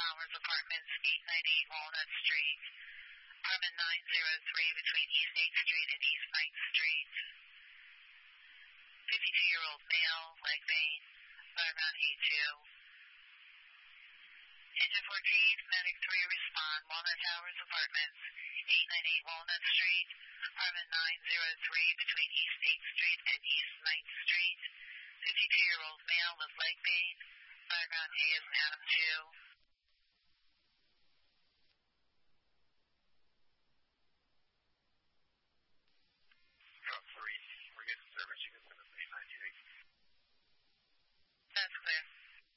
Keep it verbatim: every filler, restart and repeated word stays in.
Towers Apartments, eight ninety-eight Walnut Street. Apartment nine oh three between East eighth Street and East ninth Street. fifty-two-year-old male, leg vein, background eight two. Engine fourteen, medic three respond, Walnut Towers Apartments, eight ninety-eight Walnut Street. Apartment nine oh three between East eighth Street and East ninth Street. fifty-two-year-old male with leg pain. Background A is Adam two.